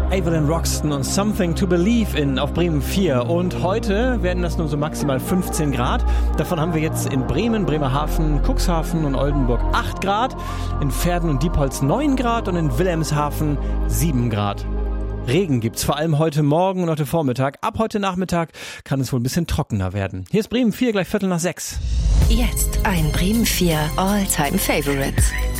Evelyn Roxton und Something to Believe in auf Bremen 4. Und heute werden das nur so maximal 15 Grad. Davon haben wir jetzt in Bremen, Bremerhaven, Cuxhaven und Oldenburg 8 Grad, in Verden und Diepholz 9 Grad und in Wilhelmshaven 7 Grad. Regen gibt's vor allem heute Morgen und heute Vormittag. Ab heute Nachmittag kann es wohl ein bisschen trockener werden. Hier ist Bremen 4, gleich 5:45. Jetzt ein Bremen 4 All-Time Favorites.